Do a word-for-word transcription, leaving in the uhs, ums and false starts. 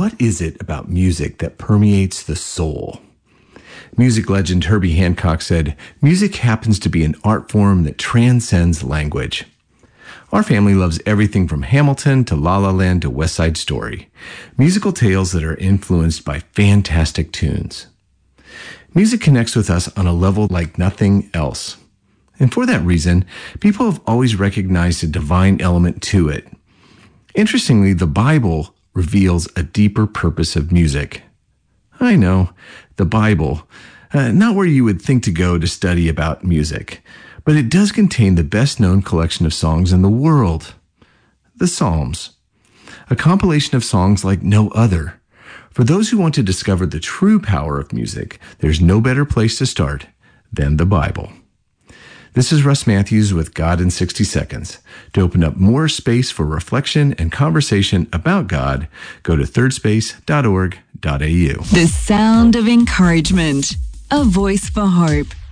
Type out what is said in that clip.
what is it about music that permeates the soul? Music legend Herbie Hancock said, "Music happens to be an art form that transcends language." Our family loves everything from Hamilton to La La Land to West Side Story. Musical tales that are influenced by fantastic tunes. Music connects with us on a level like nothing else. And for that reason, people have always recognized a divine element to it. Interestingly, the Bible reveals a deeper purpose of music. I know, the Bible, uh, not where you would think to go to study about music, but it does contain the best-known collection of songs in the world, the Psalms, a compilation of songs like no other. For those who want to discover the true power of music, there's no better place to start than the Bible. This is Russ Matthews with God in sixty seconds. To open up more space for reflection and conversation about God, go to third space dot org dot a u. The sound of encouragement, a voice for hope.